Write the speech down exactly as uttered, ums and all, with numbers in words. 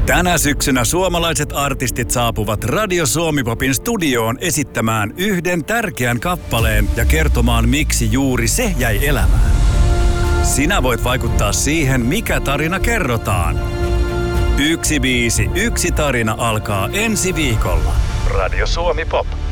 Tänä syksynä suomalaiset artistit saapuvat Radio Suomi-popin studioon esittämään yhden tärkeän kappaleen ja kertomaan, miksi juuri se jäi elämään. Sinä voit vaikuttaa siihen, mikä tarina kerrotaan. Yksi biisi, yksi tarina alkaa ensi viikolla. Radio Suomi Pop.